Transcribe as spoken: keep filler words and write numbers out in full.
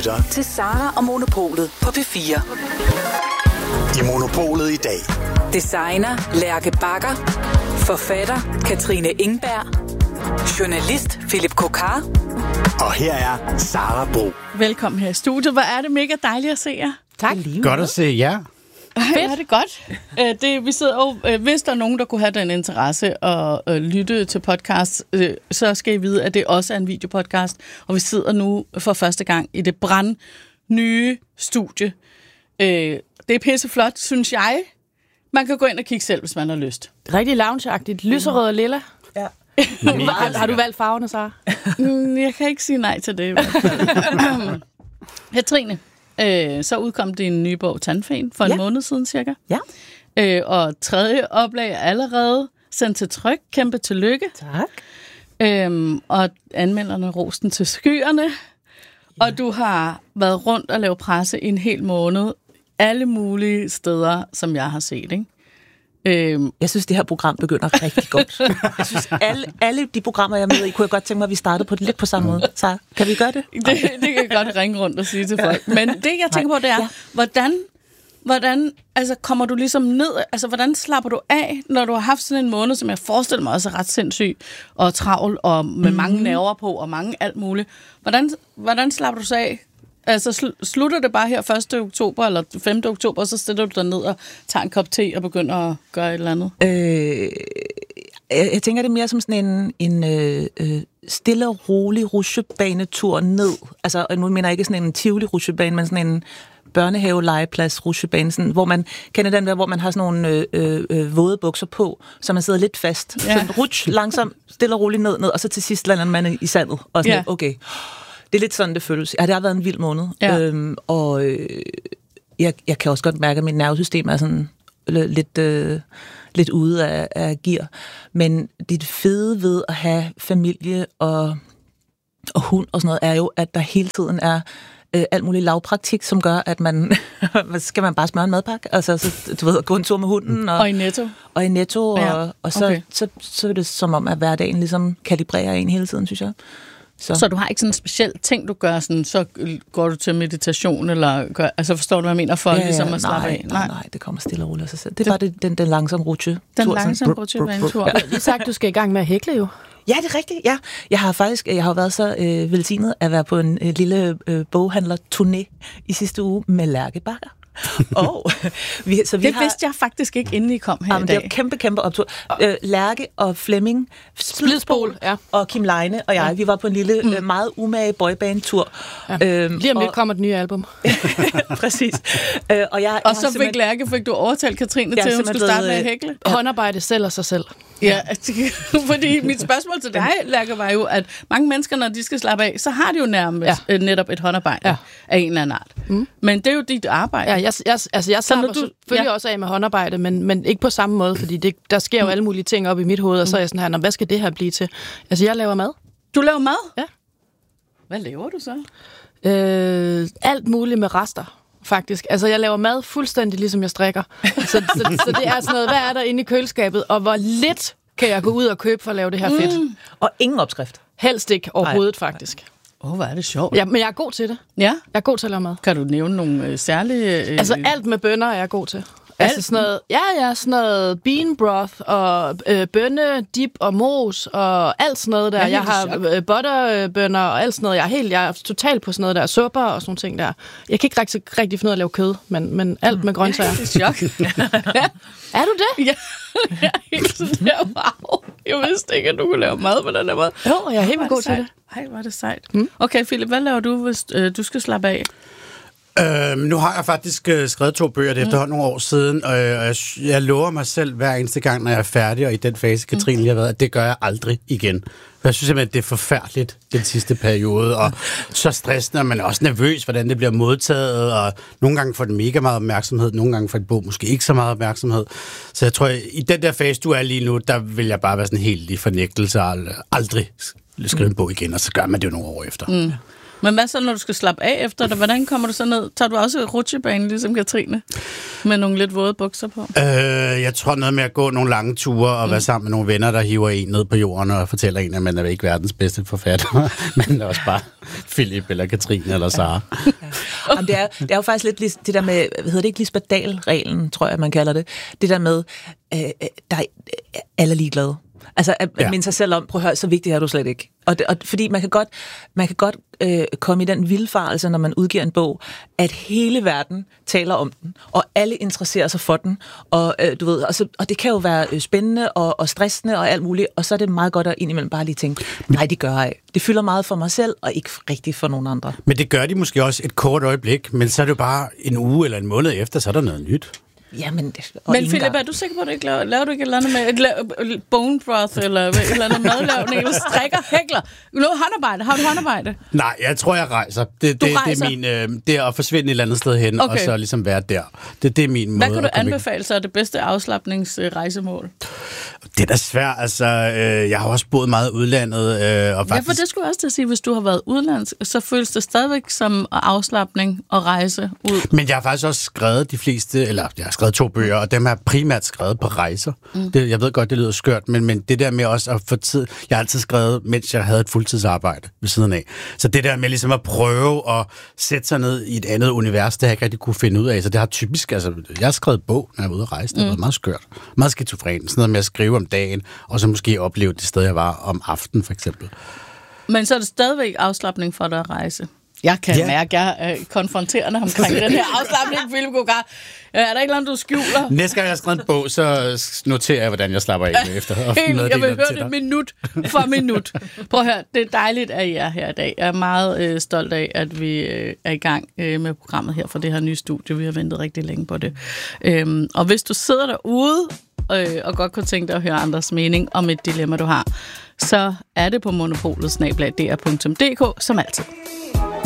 lytter til Sara og Monopolet på P fire. I Monopolet i dag. Designer Lærke Bagger. Forfatter Katrine Ingberg. Journalist Philip Kokar. Og her er Sara Bro. Velkommen her i studiet. Hvor er det mega dejligt at se jer. Tak. Godt at se jer. Ej, er det godt. Æ, det, vi sidder og, øh, hvis der er nogen, der kunne have den interesse og øh, lytte til podcast, øh, så skal I vide, at det også er en videopodcast. Og vi sidder nu for første gang i det brand nye studie. Æ, det er pisseflot, synes jeg. Man kan gå ind og kigge selv, hvis man har lyst. Rigtig loungeagtigt. Lyserød og lilla. Ja. har, har du valgt farverne, Sara? Jeg kan ikke sige nej til det. Katrine, øh, så udkom din nye bog Tandfen for en ja. måned siden cirka. Ja. Øh, og tredje oplag er allerede sendt til tryk. Kæmpe tillykke. Tak. Øhm, og anmelderne rosten til skyerne. Ja. Og du har været rundt og lavet presse i en hel måned. Alle mulige steder, som jeg har set, ikke? Øhm. Jeg synes, det her program begynder rigtig godt. Jeg synes, alle, alle de programmer, jeg er med i, kunne jeg godt tænke mig, at vi startede på det lidt på samme måde. Så kan vi gøre det? Det, det kan jeg godt ringe rundt og sige til folk. Men det, jeg tænker på, det er, ja. hvordan, hvordan altså, kommer du ligesom ned? Altså, hvordan slapper du af, når du har haft sådan en måned, som jeg forestiller mig også er ret sindssyg og travl og med mm. mange nerver på og mange alt muligt. Hvordan, hvordan slapper du sig af? Altså, sl- slutter det bare her første oktober eller femte oktober, og så stiller du dig ned og tager en kop te og begynder at gøre et eller andet? Øh, jeg, jeg tænker det mere som sådan en, en øh, stille og rolig rutsjebanetur ned. Altså, nu mener jeg ikke sådan en Tivoli-rutsjebane, men sådan en børnehave-legeplads-rutsjebane, sådan, hvor man kender den der, hvor man har sådan nogle øh, øh, våde bukser på, så man sidder lidt fast. Ja. Så rutsj langsomt, stille og roligt ned, ned, og så til sidst lander man i sandet. Og sådan, ja. okay... Det er lidt sådan, det føles. Ja, det har været en vild måned. Ja. Øhm, og øh, jeg, jeg kan også godt mærke, at mit nervesystem er sådan lidt, øh, lidt ude af, af gear. Men det fede ved at have familie og, og hund og sådan noget, er jo, at der hele tiden er øh, alt muligt lavpraktik, som gør, at man skal man bare smøre en madpakke. Altså, så, du ved, gå en tur med hunden. Og, og i Netto. Og i Netto. Ja. Og, og så, okay. så, så, så er det som om, at hverdagen ligesom kalibrerer en hele tiden, synes jeg. Så. så du har ikke sådan en speciel ting, du gør, sådan, så går du til meditation, eller gør, altså forstår du, hvad jeg mener, for ja, ja, ligesom at slappe af? Nej, nej, det kommer stille og roligt af sig selv. Det er bare det, den, den langsomme rutsje. Den langsomme rutsjebanetur. Jeg har lige sagt, du skal i gang med at hækle jo. Ja, det er rigtigt, ja. Jeg har faktisk jeg har været så øh, velsignet at være på en øh, lille øh, boghandler-turné i sidste uge med Lærke Bagger. Oh, vi, så vi det har, vidste jeg faktisk ikke, inden I kom her jamen, i dag. Det er kæmpe, kæmpe optur. Øh, Lærke og Flemming Splidsbol, ja. Og Kim Leine og jeg, ja. vi var på en lille, mm. meget umage boyband-tur. Ja. Øhm, Lige om lidt og, kommer det nye album. Præcis. Øh, og jeg, og jeg så fik simpelthen... Lærke, fik du overtalt Katrine til, at hun skulle starte med at hækle? Håndarbejde selv og sig selv. Ja, fordi mit spørgsmål til dig, Lærke, var jo, at mange mennesker, når de skal slappe af, så har de jo nærmest ja. netop et håndarbejde ja. af en eller anden art. Mm. Men det er jo dit arbejde. Ja, jeg, jeg, altså jeg slapper du, selvfølgelig ja. også af med håndarbejde, men, men ikke på samme måde, fordi det, der sker jo mm. alle mulige ting op i mit hoved, og så er jeg sådan her, hvad skal det her blive til? Altså, jeg laver mad. Du laver mad? Ja. Hvad laver du så? Øh, alt muligt med rester. Faktisk. Altså, jeg laver mad fuldstændig ligesom jeg strikker. Så, så, så det er sådan noget, hvad er der inde i køleskabet, og hvor lidt kan jeg gå ud og købe for at lave det her mm. fedt. Og ingen opskrift. Helst ikke overhovedet, ej, faktisk. Åh, oh, hvor er det sjovt. Ja, men jeg er god til det. Ja? Jeg er god til at lave mad. Kan du nævne nogle øh, særlige... Øh... Altså, alt med bønner er jeg god til. Altså sådan noget, ja, ja, sådan noget bean broth og øh, bønne, dip og mos og alt sådan noget der. Jeg, jeg har øh, butterbønner og alt sådan noget. Jeg er helt, jeg er totalt på sådan noget der, supper og sådan nogle ting der. Jeg kan ikke rigtig, rigtig finde ud af at lave kød, men, men alt med grøntsager. Ja, det er chok. Ja. Er du det? Ja, jeg er helt sådan der, wow. Jeg vidste ikke, at du kunne lave mad på den der måde. Jo, jeg er helt vildt god til det. Ej, hvor er det sejt. Hmm? Okay, Philip, hvad laver du, hvis øh, du skal slappe af? Øhm, nu har jeg faktisk øh, skrevet to bøger, det er efterhånden nogle år siden, og jeg, jeg lover mig selv hver eneste gang, når jeg er færdig, og i den fase, Katrine lige har været, at det gør jeg aldrig igen. Jeg synes simpelthen, at det er forfærdeligt, den sidste periode, og så stressende, og man er også nervøs, hvordan det bliver modtaget, og nogle gange får det mega meget opmærksomhed, nogle gange får det bog måske ikke så meget opmærksomhed. Så jeg tror, i den der fase, du er lige nu, der vil jeg bare være sådan helt i fornægtelse, og aldrig skrive en bog igen, og så gør man det jo nogle år efter. Mm. Men hvad så, når du skal slappe af efter det? Hvordan kommer du så ned? Tager du også rutsjebane, ligesom Katrine? Med nogle lidt våde bukser på? Øh, jeg tror noget med at gå nogle lange ture og mm. være sammen med nogle venner, der hiver en ned på jorden og fortæller en, at man er ikke verdens bedste forfatter, men også bare Philip eller Katrine eller Sara. Ja. Jamen, det, er, det er jo faktisk lidt det der med, hvad hedder det ikke, Lisbeth Dahl-reglen, tror jeg, man kalder det. Det der med, øh, der er alle ligeglade. Altså at ja. minde sig selv om, prøv at høre, så vigtigt er du slet ikke. Og, det, og fordi man kan godt, man kan godt øh, komme i den vildfarelse, når man udgiver en bog, at hele verden taler om den, og alle interesserer sig for den, og øh, du ved, og, så, og det kan jo være spændende og, og stressende og alt muligt, og så er det meget godt at indimellem bare lige tænke, nej, det gør jeg. Det fylder meget for mig selv, og ikke rigtigt for nogen andre. Men det gør de måske også et kort øjeblik, men så er det jo bare en uge eller en måned efter, så er der noget nyt. Jamen, det, men Philip, er du sikker på, at du ikke laver, laver du ikke et eller andet med et bone broth, eller et eller andet madlavning, eller strikker, hækler? Noget håndarbejde? Har du håndarbejde? Nej, jeg tror, jeg rejser. Det, det, rejser? det er min, øh, det er at forsvinde et eller andet sted hen, okay. og så ligesom være der. Det, det er min måde. Hvad kan du anbefale sig af det bedste afslapningsrejsemål? Det er da svært. Altså, øh, jeg har også boet meget i udlandet. Øh, og faktisk... Ja, for det skulle jeg også til at sige, hvis du har været udlands, så føles det stadigvæk som afslapning og rejse ud. Men jeg har faktisk også skrevet de fleste, eller jeg har skrevet to bøger, og dem har primært skrevet på rejser. Mm. Det, jeg ved godt, det lyder skørt, men, men det der med også at få tid... Jeg har altid skrevet, mens jeg havde et fuldtidsarbejde ved siden af. Så det der med ligesom at prøve at sætte sig ned i et andet univers, det har jeg ikke rigtig kunne finde ud af. Så det har typisk... Altså, jeg har skrevet bog, når jeg var ude at rejse. Det har mm. været meget skørt. Meget skizofren. Sådan noget med at skrive om dagen, og så måske opleve det sted, jeg var om aftenen, for eksempel. Men så er det stadigvæk afslapning for dig at rejse? Jeg kan yeah. mærke, at jeg er konfronterende omkring den her afslapning, Philip Kogar. Er der ikke noget, du skjuler? Næste gang jeg har skrevet en bog, så noterer jeg, hvordan jeg slapper af efter. Helt, jeg vil høre det minut for minut. Prøv at høre, det er dejligt, at I er her i dag. Jeg er meget øh, stolt af, at vi øh, er i gang øh, med programmet her for det her nye studie. Vi har ventet rigtig længe på det. Øhm, og hvis du sidder derude øh, og godt kunne tænke dig at høre andres mening om et dilemma, du har, så er det på monopolet snabel-a d r punktum d k som altid.